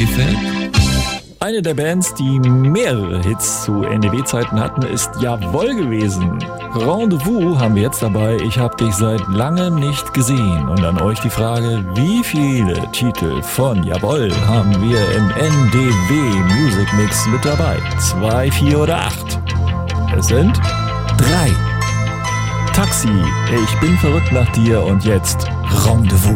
gefällt? Eine der Bands, die mehrere Hits zu NDW-Zeiten hatten, ist Jawoll gewesen. Rendezvous haben wir jetzt dabei. Ich hab dich seit langem nicht gesehen. Und an euch die Frage, wie viele Titel von Jawoll haben wir im NDW Music Mix mit dabei? 2, 4 oder 8? Es sind 3. Taxi, ich bin verrückt nach dir und jetzt Rendezvous.